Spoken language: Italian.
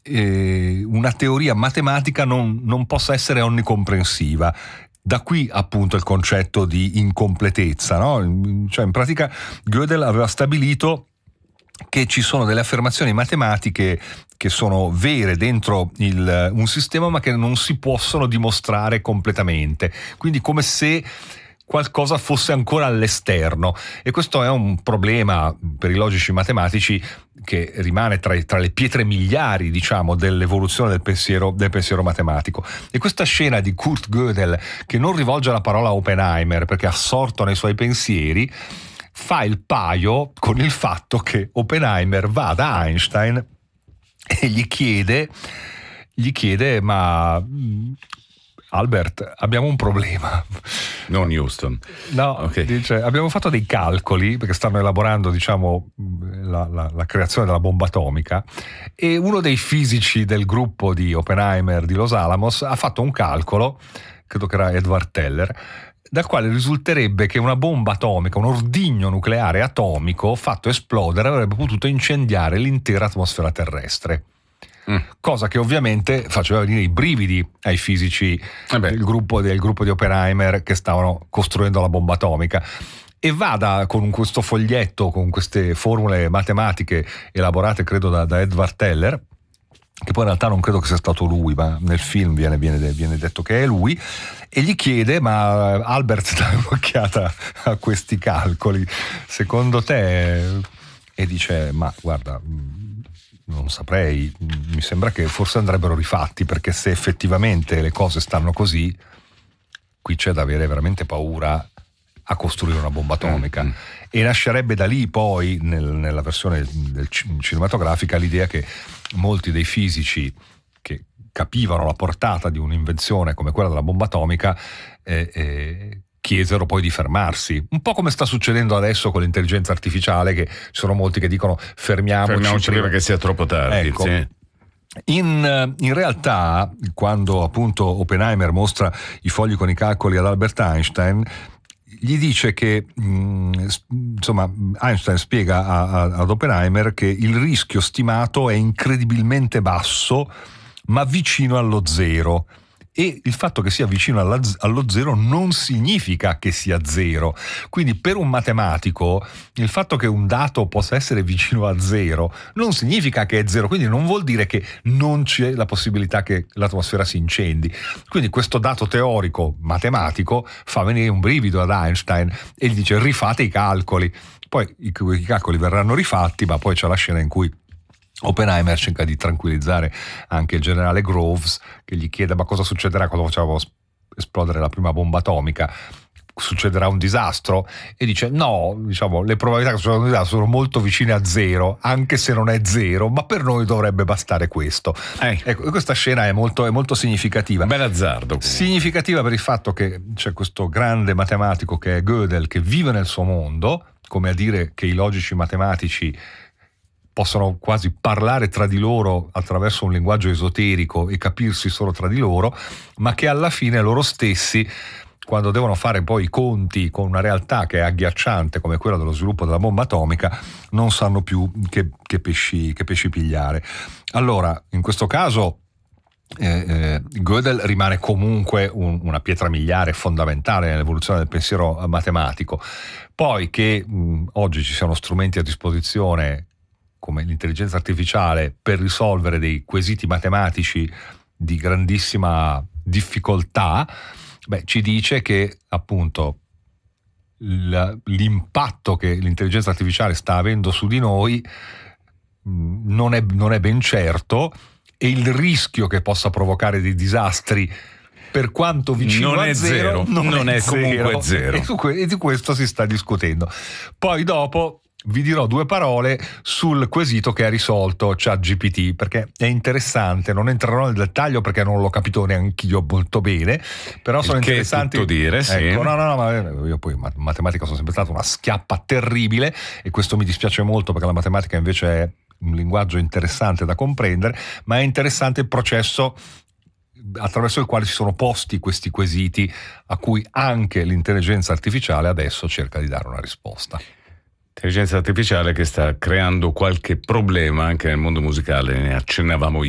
una teoria matematica non possa essere onnicomprensiva. Da qui appunto il concetto di incompletezza, no? Cioè in pratica Gödel aveva stabilito che ci sono delle affermazioni matematiche che sono vere dentro un sistema ma che non si possono dimostrare completamente, quindi come se qualcosa fosse ancora all'esterno, e questo è un problema per i logici matematici che rimane tra le pietre miliari, diciamo, dell'evoluzione del pensiero matematico. E questa scena di Kurt Gödel, che non rivolge la parola a Oppenheimer perché è assorto nei suoi pensieri, fa il paio con il fatto che Oppenheimer va da Einstein e gli chiede ma Albert, abbiamo un problema. Non Houston. No, okay. Dice, abbiamo fatto dei calcoli perché stanno elaborando, diciamo, la creazione della bomba atomica, e uno dei fisici del gruppo di Oppenheimer di Los Alamos ha fatto un calcolo, credo che era Edward Teller, dal quale risulterebbe che una bomba atomica, un ordigno nucleare atomico fatto esplodere, avrebbe potuto incendiare l'intera atmosfera terrestre. Cosa che ovviamente faceva venire i brividi ai fisici del gruppo di Oppenheimer che stavano costruendo la bomba atomica. E vada con questo foglietto con queste formule matematiche elaborate credo da Edward Teller, che poi in realtà non credo che sia stato lui, ma nel film viene detto che è lui, e gli chiede: ma Albert, dai un'occhiata a questi calcoli, secondo te? E dice: ma guarda, non saprei, mi sembra che forse andrebbero rifatti, perché se effettivamente le cose stanno così, qui c'è da avere veramente paura a costruire una bomba atomica. E nascerebbe da lì poi nella versione cinematografica l'idea che molti dei fisici che capivano la portata di un'invenzione come quella della bomba atomica chiesero poi di fermarsi, un po' come sta succedendo adesso con l'intelligenza artificiale, che ci sono molti che dicono fermiamoci prima che sia troppo tardi. Ecco. Sì. In realtà, quando appunto Oppenheimer mostra i fogli con i calcoli ad Albert Einstein, gli dice che insomma Einstein spiega ad Oppenheimer che il rischio stimato è incredibilmente basso ma vicino allo zero, e il fatto che sia vicino allo zero non significa che sia zero. Quindi per un matematico il fatto che un dato possa essere vicino a zero non significa che è zero, quindi non vuol dire che non c'è la possibilità che l'atmosfera si incendi. Quindi questo dato teorico matematico fa venire un brivido ad Einstein e gli dice: rifate i calcoli. Poi i calcoli verranno rifatti, ma poi c'è la scena in cui Oppenheimer cerca di tranquillizzare anche il generale Groves, che gli chiede: ma cosa succederà quando facciamo esplodere la prima bomba atomica? Succederà un disastro? E dice: no, diciamo, le probabilità che succeda un disastro sono molto vicine a zero, anche se non è zero, ma per noi dovrebbe bastare questo. Ecco, questa scena è molto significativa. Bel azzardo. Significativa per il fatto che c'è questo grande matematico che è Gödel, che vive nel suo mondo, come a dire che i logici matematici possono quasi parlare tra di loro attraverso un linguaggio esoterico e capirsi solo tra di loro, ma che alla fine loro stessi, quando devono fare poi i conti con una realtà che è agghiacciante come quella dello sviluppo della bomba atomica, non sanno più che pesci pigliare. Allora, in questo caso Gödel rimane comunque una pietra miliare fondamentale nell'evoluzione del pensiero matematico. Poi che oggi ci siano strumenti a disposizione come l'intelligenza artificiale per risolvere dei quesiti matematici di grandissima difficoltà, ci dice che appunto l'impatto che l'intelligenza artificiale sta avendo su di noi non è ben certo, e il rischio che possa provocare dei disastri, per quanto vicino non a è zero, non è comunque zero. E di questo si sta discutendo. Poi dopo vi dirò due parole sul quesito che ha risolto ChatGPT, perché è interessante. Non entrerò nel dettaglio perché non l'ho capito neanch'io molto bene, però sono interessanti. Che è tutto dire, sì. Ecco, no, ma io poi in matematica sono sempre stata una schiappa terribile, e questo mi dispiace molto perché la matematica invece è un linguaggio interessante da comprendere, ma è interessante il processo attraverso il quale si sono posti questi quesiti a cui anche l'intelligenza artificiale adesso cerca di dare una risposta. Intelligenza artificiale che sta creando qualche problema anche nel mondo musicale, ne accennavamo